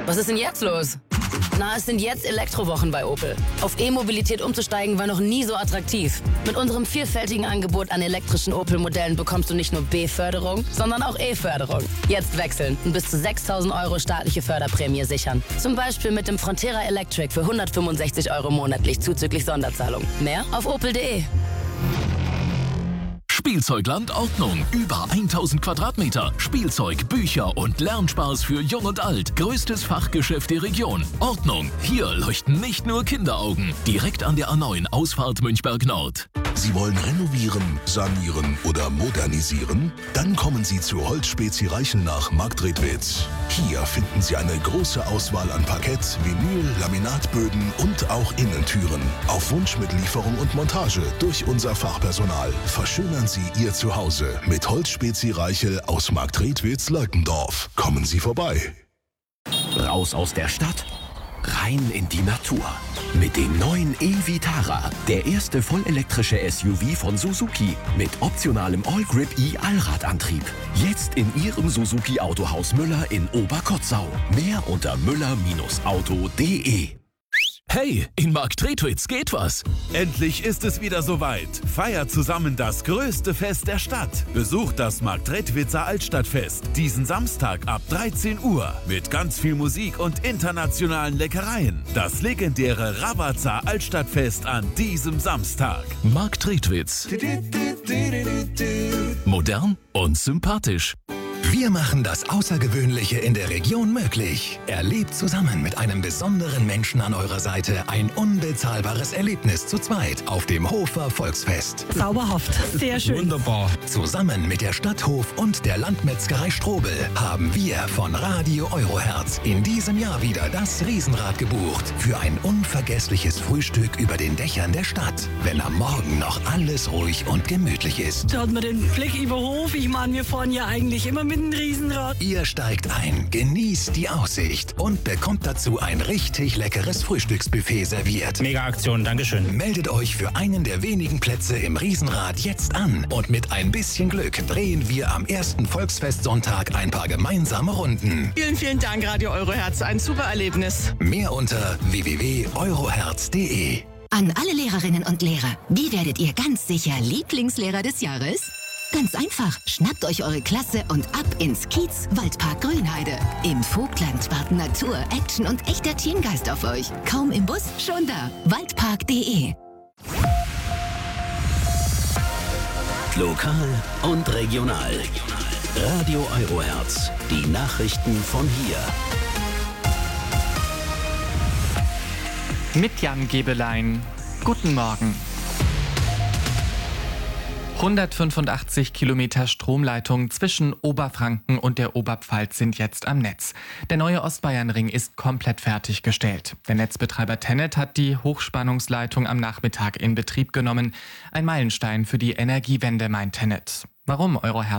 Was ist denn jetzt los? Na, es sind jetzt Elektrowochen bei Opel. Auf E-Mobilität umzusteigen war noch nie so attraktiv. Mit unserem vielfältigen Angebot an elektrischen Opel-Modellen bekommst du nicht nur B-Förderung, sondern auch E-Förderung. Jetzt wechseln und bis zu 6.000 € staatliche Förderprämie sichern. Zum Beispiel mit dem Frontera Electric für 165 € monatlich zuzüglich Sonderzahlung. Mehr auf opel.de. Spielzeugland Ordnung. Über 1000 Quadratmeter. Spielzeug, Bücher und Lernspaß für Jung und Alt. Größtes Fachgeschäft der Region. Ordnung. Hier leuchten nicht nur Kinderaugen. Direkt an der A9 Ausfahrt Münchberg Nord. Sie wollen renovieren, sanieren oder modernisieren? Dann kommen Sie zu Holzspezi Reichenach Marktredwitz. Hier finden Sie eine große Auswahl an Parkett, Vinyl, Laminatböden und auch Innentüren. Auf Wunsch mit Lieferung und Montage durch unser Fachpersonal. Verschönern Sie Ihr Zuhause mit Holzspezi Reichel aus Marktredwitz-Leutendorf. Kommen Sie vorbei. Raus aus der Stadt, rein in die Natur. Mit dem neuen e-Vitara, der erste vollelektrische SUV von Suzuki mit optionalem All-Grip E-Allradantrieb. Jetzt in Ihrem Suzuki Autohaus Müller in Oberkotzau. Mehr unter müller-auto.de. Hey, in Marktredwitz geht was. Endlich ist es wieder soweit. Feiert zusammen das größte Fest der Stadt. Besucht das Marktredwitzer Altstadtfest diesen Samstag ab 13 Uhr mit ganz viel Musik und internationalen Leckereien. Das legendäre Ravazza Altstadtfest an diesem Samstag. Marktredwitz. Modern und sympathisch. Wir machen das Außergewöhnliche in der Region möglich. Erlebt zusammen mit einem besonderen Menschen an eurer Seite ein unbezahlbares Erlebnis zu zweit auf dem Hofer Volksfest. Zauberhaft, sehr schön. Wunderbar. Zusammen mit der Stadthof und der Landmetzgerei Strobel haben wir von Radio Euroherz in diesem Jahr wieder das Riesenrad gebucht für ein unvergessliches Frühstück über den Dächern der Stadt, wenn am Morgen noch alles ruhig und gemütlich ist. Schaut mal den Blick über Hof. Ich meine, wir fahren ja eigentlich immer mit einem Riesenrad. Ihr steigt ein, genießt die Aussicht und bekommt dazu ein richtig leckeres Frühstücksbuffet serviert. Mega Aktion, Dankeschön. Meldet euch für einen der wenigen Plätze im Riesenrad jetzt an und mit ein bisschen Glück drehen wir am ersten Volksfestsonntag ein paar gemeinsame Runden. Vielen, vielen Dank, Radio Euroherz. Ein super Erlebnis. Mehr unter www.euroherz.de. An alle Lehrerinnen und Lehrer, wie werdet ihr ganz sicher Lieblingslehrer des Jahres? Ganz einfach, schnappt euch eure Klasse und ab ins Kiez Waldpark Grünheide. Im Vogtland warten Natur, Action und echter Teamgeist auf euch. Kaum im Bus, schon da. Waldpark.de. Lokal und regional. Radio Euroherz. Die Nachrichten von hier. Mit Jan Gebelein. Guten Morgen. 185 Kilometer Stromleitung zwischen Oberfranken und der Oberpfalz sind jetzt am Netz. Der neue Ostbayernring ist komplett fertiggestellt. Der Netzbetreiber TenneT hat die Hochspannungsleitung am Nachmittag in Betrieb genommen. Ein Meilenstein für die Energiewende, meint TenneT. Warum Euroherz